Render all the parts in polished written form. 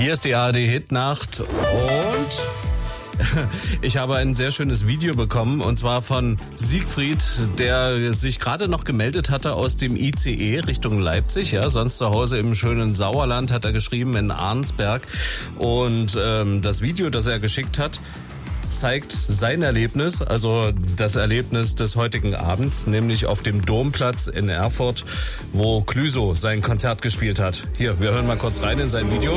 Hier ist die ARD-Hitnacht und ich habe ein sehr schönes Video bekommen, und zwar von Siegfried, der sich gerade noch gemeldet hatte aus dem ICE Richtung Leipzig, ja, sonst zu Hause im schönen Sauerland, hat er geschrieben, in Arnsberg. Und das Video, das er geschickt hat, zeigt sein Erlebnis, also das Erlebnis des heutigen Abends, nämlich auf dem Domplatz in Erfurt, wo Clüso sein Konzert gespielt hat. Hier, wir hören mal kurz rein in sein Video.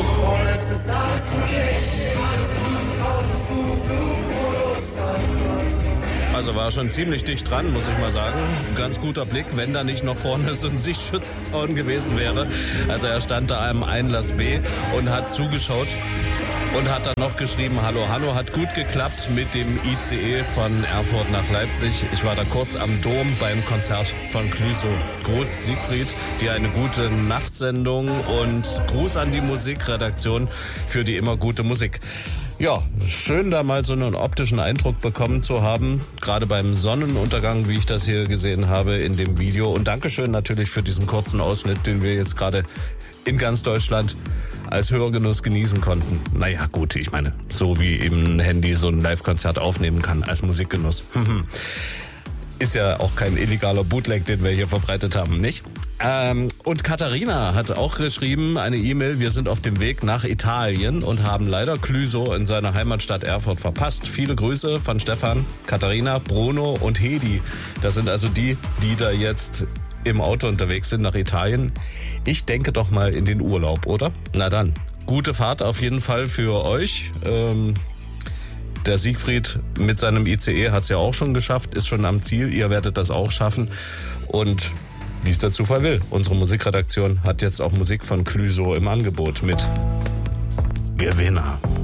Also war schon ziemlich dicht dran, muss ich mal sagen. Ein ganz guter Blick, wenn da nicht noch vorne so ein Sichtschutzzaun gewesen wäre. Also er stand da am Einlass B und hat zugeschaut und hat dann noch geschrieben, hallo, hallo, hat gut geklappt mit dem ICE von Erfurt nach Leipzig. Ich war da kurz am Dom beim Konzert von Clüso. Gruß Siegfried, dir eine gute Nachtsendung und Gruß an die Musikredaktion für die immer gute Musik. Ja, schön da mal so einen optischen Eindruck bekommen zu haben, gerade beim Sonnenuntergang, wie ich das hier gesehen habe in dem Video. Und Dankeschön natürlich für diesen kurzen Ausschnitt, den wir jetzt gerade in ganz Deutschland als Hörgenuss genießen konnten. Naja, gut, ich meine, so wie eben ein Handy so ein Live-Konzert aufnehmen kann als Musikgenuss. Ist ja auch kein illegaler Bootleg, den wir hier verbreitet haben, nicht? Und Katharina hat auch geschrieben, eine E-Mail, wir sind auf dem Weg nach Italien und haben leider Clüso in seiner Heimatstadt Erfurt verpasst. Viele Grüße von Stefan, Katharina, Bruno und Hedi. Das sind also die da jetzt im Auto unterwegs sind nach Italien. Ich denke doch mal in den Urlaub, oder? Na dann, gute Fahrt auf jeden Fall für euch. Der Siegfried mit seinem ICE hat es ja auch schon geschafft, ist schon am Ziel. Ihr werdet das auch schaffen. Und wie es der Zufall will, unsere Musikredaktion hat jetzt auch Musik von Clüso im Angebot mit Gewinner.